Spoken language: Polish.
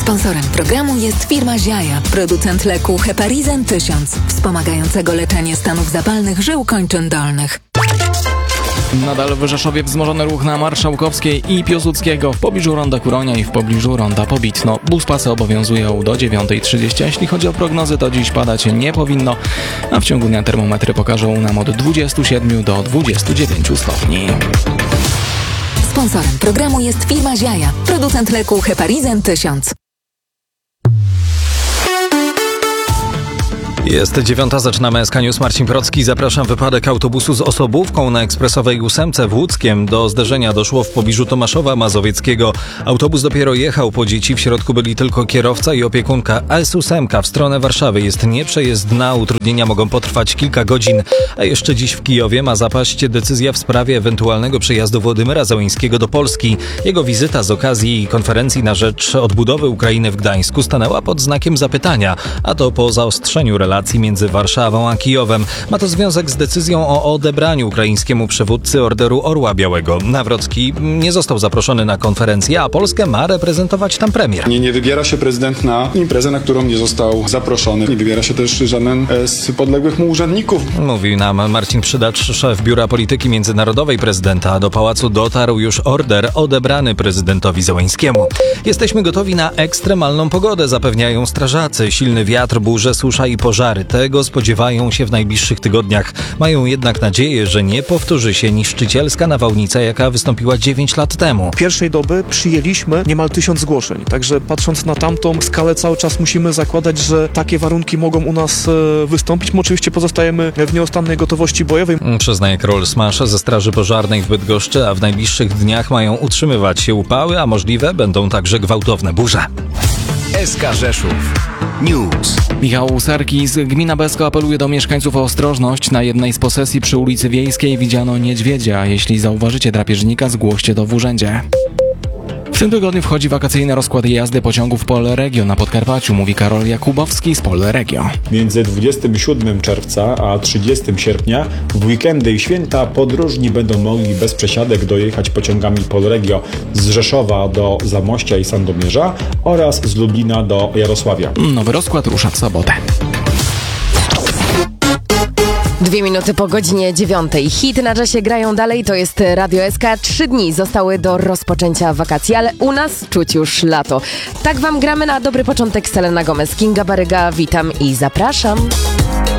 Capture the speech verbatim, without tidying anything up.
Sponsorem programu jest firma Ziaja, producent leku Heparizan tysiąc, wspomagającego leczenie stanów zapalnych żył kończyn dolnych. Nadal w Rzeszowie wzmożony ruch na Marszałkowskiej i Piłsudskiego w pobliżu ronda Kuronia i w pobliżu ronda Pobitno. Buspasy obowiązują do dziewiątej trzydzieści. Jeśli chodzi o prognozy, to dziś padać nie powinno, a w ciągu dnia termometry pokażą nam od dwudziestu siedmiu do dwudziestu dziewięciu stopni. Sponsorem programu jest firma Ziaja, producent leku Heparizan tysiąc. Jest dziewiąta, zaczynamy S K News. Marcin Procki. Zapraszam. Wypadek autobusu z osobówką na ekspresowej ósemce w Łódzkiem. Do zderzenia doszło w pobliżu Tomaszowa Mazowieckiego. Autobus dopiero jechał po dzieci. W środku byli tylko kierowca i opiekunka. S osiem w stronę Warszawy jest nieprzejezdna. Utrudnienia mogą potrwać kilka godzin. A jeszcze dziś w Kijowie ma zapaść decyzja w sprawie ewentualnego przyjazdu Władimira Zełenskiego do Polski. Jego wizyta z okazji konferencji na rzecz odbudowy Ukrainy w Gdańsku stanęła pod znakiem zapytania. A to po zaostrzeniu relacji między Warszawą a Kijowem. Ma to związek z decyzją o odebraniu ukraińskiemu przywódcy Orderu Orła Białego. Nawrocki nie został zaproszony na konferencję, a Polskę ma reprezentować tam premier. Nie, nie wybiera się prezydent na imprezę, na którą nie został zaproszony. Nie wybiera się też żaden z podległych mu urzędników. Mówił nam Marcin Przydacz, szef Biura Polityki Międzynarodowej prezydenta. Do pałacu dotarł już order odebrany prezydentowi Zełenskiemu. Jesteśmy gotowi na ekstremalną pogodę, zapewniają strażacy. Silny wiatr, burze, susza i pożary. Tego spodziewają się w najbliższych tygodniach. Mają jednak nadzieję, że nie powtórzy się niszczycielska nawałnica, jaka wystąpiła dziewięć lat temu. Pierwszej doby przyjęliśmy niemal tysiąc zgłoszeń, także patrząc na tamtą skalę cały czas musimy zakładać, że takie warunki mogą u nas e, wystąpić. My oczywiście pozostajemy w nieustannej gotowości bojowej. Przyznaje Karol Smasz ze Straży Pożarnej w Bydgoszczy, a w najbliższych dniach mają utrzymywać się upały, a możliwe będą także gwałtowne burze. S K Rzeszów News. Michał Sarkis. Gmina Besko apeluje do mieszkańców o ostrożność. Na jednej z posesji przy ulicy Wiejskiej widziano niedźwiedzia. Jeśli zauważycie drapieżnika, zgłoście to w urzędzie. W tym tygodniu wchodzi wakacyjny rozkład jazdy pociągów Polregio na Podkarpaciu, mówi Karol Jakubowski z Polregio. Między dwudziestego siódmego czerwca a trzydziestego sierpnia w weekendy i święta podróżni będą mogli bez przesiadek dojechać pociągami Polregio z Rzeszowa do Zamościa i Sandomierza oraz z Lublina do Jarosławia. Nowy rozkład rusza w sobotę. Dwie minuty po godzinie dziewiątej. Hit na czasie grają dalej, to jest Radio S K. Trzy dni zostały do rozpoczęcia wakacji, ale u nas czuć już lato. Tak wam gramy na dobry początek. Selena Gomez, Kinga Baryga, witam i zapraszam.